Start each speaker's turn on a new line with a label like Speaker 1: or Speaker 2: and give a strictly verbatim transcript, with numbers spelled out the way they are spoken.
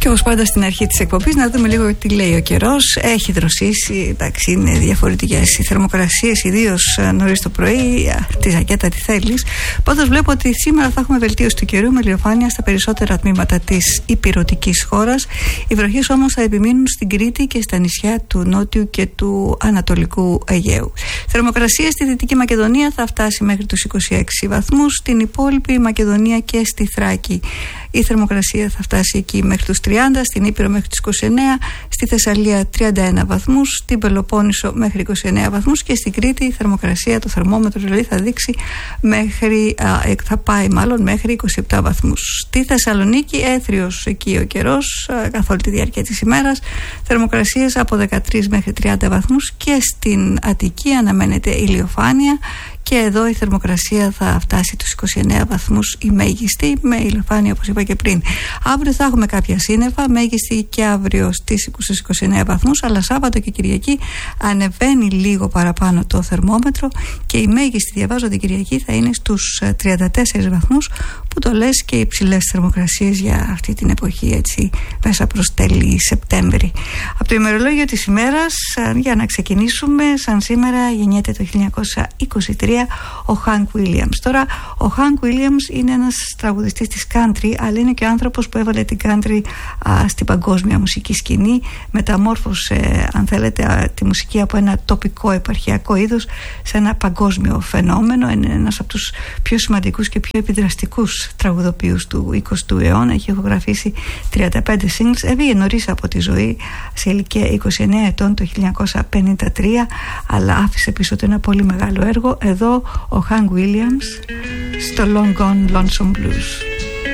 Speaker 1: Και όπως πάντα στην αρχή της εκπομπής να δούμε λίγο τι λέει ο καιρός. Έχει δροσίσει, εντάξει, είναι διαφορετικές οι θερμοκρασίες, ιδίως νωρίς το πρωί, τη ζακέτα τι θέλεις. Πάντως βλέπω ότι σήμερα θα έχουμε βελτίωση του καιρού με ηλιοφάνεια στα περισσότερα τμήματα της ηπειρωτικής χώρας. Οι βροχές όμως θα επιμείνουν στην Κρήτη και στα νησιά του Νότιου και του Ανατολικού Αιγαίου. Θερμοκρασία στη Δυτική Μακεδονία θα φτάσει μέχρι τους είκοσι έξι βαθμούς, στην υπόλοιπη Μακεδονία και στη Θράκη η θερμοκρασία θα φτάσει εκεί μέχρι τους τριάντα, στην Ήπειρο μέχρι τους είκοσι εννέα, στη Θεσσαλία τριάντα ένα βαθμούς, στην Πελοπόννησο μέχρι είκοσι εννέα βαθμούς και στην Κρήτη η θερμοκρασία, το θερμόμετρο δηλαδή θα δείξει μέχρι, α, θα πάει μάλλον μέχρι είκοσι επτά βαθμούς. Στη Θεσσαλονίκη έθριος εκεί ο καιρός καθ' όλη τη διάρκεια της ημέρας, θερμοκρασίες από δεκατρείς μέχρι τριάντα βαθμούς και στην Αττική αναμένεται ηλιοφάνεια. Και εδώ η θερμοκρασία θα φτάσει τους είκοσι εννέα βαθμούς η μέγιστη, με ηλιοφάνεια όπως είπα και πριν. Αύριο θα έχουμε κάποια σύννεφα, μέγιστη και αύριο στις είκοσι εννέα βαθμούς, αλλά Σάββατο και Κυριακή ανεβαίνει λίγο παραπάνω το θερμόμετρο και η μέγιστη, διαβάζω, την Κυριακή θα είναι στους τριάντα τέσσερις βαθμούς, που το λες και υψηλές θερμοκρασίες για αυτή την εποχή, έτσι μέσα προς τέλη Σεπτέμβρη. Από το ημερολόγιο της ημέρας, για να ξεκινήσουμε, σαν σήμερα γεννιέται το χίλια εννιακόσια είκοσι τρία ο Hank Williams. Τώρα ο Hank Williams είναι ένας τραγουδιστής της country, αλλά είναι και ο άνθρωπος που έβαλε την country α, στην παγκόσμια μουσική σκηνή, μεταμόρφωσε αν θέλετε α, τη μουσική από ένα τοπικό επαρχιακό είδος σε ένα παγκόσμιο φαινόμενο. Είναι ένας από τους πιο σημαντικούς και πιο επιδραστικούς τραγουδοποιούς του εικοστού αιώνα. Έχει ηχογραφήσει τριάντα πέντε singles. Έβγαινε νωρίς από τη ζωή, σε ηλικία είκοσι εννέα ετών, το χίλια εννιακόσια πενήντα τρία, αλλά άφησε πίσω του ένα πολύ μεγάλο έργο. Εδώ ο Hank Williams στο Long Gone Lonesome Blues.